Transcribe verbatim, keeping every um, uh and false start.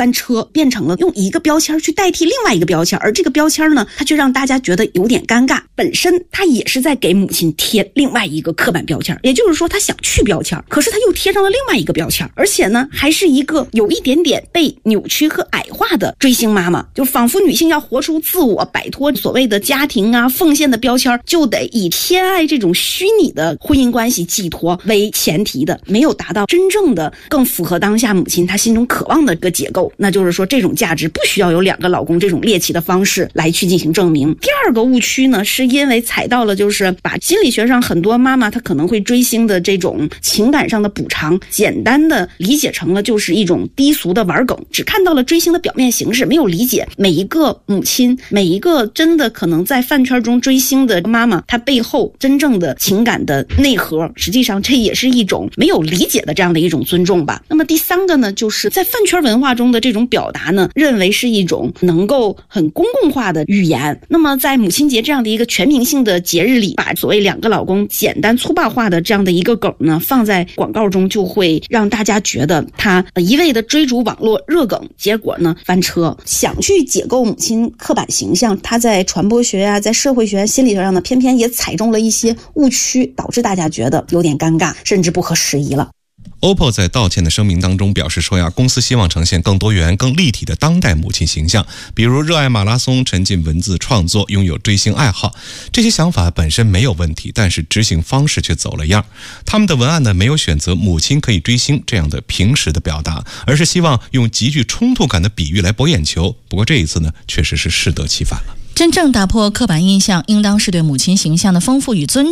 翻车，变成了用一个标签去代替另外一个标签，而这个标签呢，它却让大家觉得有点尴尬。本身它也是在给母亲贴另外一个刻板标签，也就是说他想去标签，可是他又贴上了另外一个标签，而且呢还是一个有一点点被扭曲和矮化的追星妈妈，就仿佛女性要活出自我，摆脱所谓的家庭啊奉献的标签，就得以偏爱这种虚拟的婚姻关系寄托为前提的，没有达到真正的更符合当下母亲她心中渴望的一个结构，那就是说这种价值不需要有两个老公这种猎奇的方式来去进行证明。第二个误区呢，是因为踩到了就是把心理学上很多妈妈她可能会追星的这种情感上的补偿简单的理解成了就是一种低俗的玩梗，只看到了追星的表面形式，没有理解每一个母亲，每一个真的可能在饭圈中追星的妈妈，她背后真正的情感的内核，实际上这也是一种没有理解的这样的一种尊重吧。那么第三个呢，就是在饭圈文化中的这种表达呢，认为是一种能够很公共化的语言。那么在母亲节这样的一个全民性的节日里，把所谓两个老公简单粗暴化的这样的一个梗呢放在广告中，就会让大家觉得他一味的追逐网络热梗，结果呢翻车。想去解构母亲刻板形象，他在传播学啊，在社会学、心理学上呢，偏偏也踩中了一些误区，导致大家觉得有点尴尬，甚至不合时宜了。 O P P O 在道歉的声明当中表示说呀，公司希望呈现更多元、更立体的当代母亲形象，比如热爱马拉松、沉浸文字创作、拥有追星爱好。这些想法本身没有问题，但是执行方式却走了样。他们的文案呢，没有选择母亲可以追星这样的平实的表达，而是希望用极具冲突感的比喻来博眼球。不过这一次呢，确实是适得其反了。 真正打破刻板印象，应当是对母亲形象的丰富与尊重。